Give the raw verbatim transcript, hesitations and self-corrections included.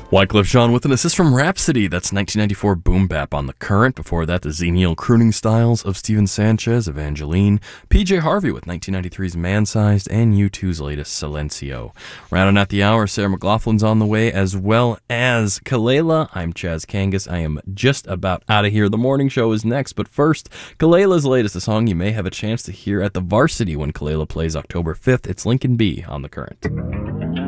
Wyclef Jean with an assist from Rhapsody. That's nineteen ninety-four Boom Bap on The Current. Before that, the Xenial crooning styles of Steven Sanchez, Evangeline. P J Harvey with nineteen ninety-three's Man-Sized, and U two's latest, Silencio. Rounding out the hour, Sarah McLaughlin's on the way, as well as Kelela. I'm Chaz Kangas. I am just about out of here. The morning show is next, but first, Kelela's latest, a song you may have a chance to hear at the Varsity when Kelela plays October fifth. It's Lincoln B on The Current.